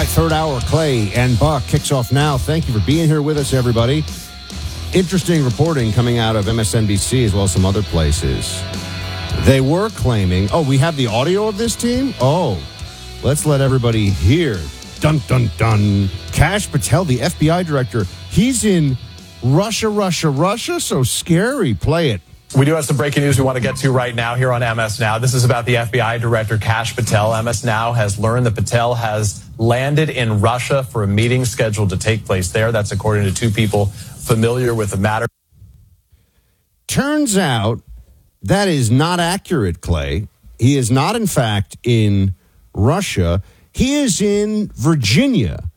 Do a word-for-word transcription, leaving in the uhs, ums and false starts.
right, third hour, Clay and Buck kicks off now. Thank you for being here with us, everybody. Interesting reporting coming out of M S N B C as well as some other places. They were claiming, oh, we have the audio of this team? Oh, let's let everybody hear. Dun, dun, dun. Kash Patel, the F B I director, he's in Russia, Russia, Russia. So scary. Play it. We do have some breaking news we want to get to right now here on M S Now. This is about the F B I director, Kash Patel. M S Now has learned that Patel has landed in Russia for a meeting scheduled to take place there. That's according to two people familiar with the matter. Turns out that is not accurate, Clay. He is not, in fact, in Russia. He is in Virginia.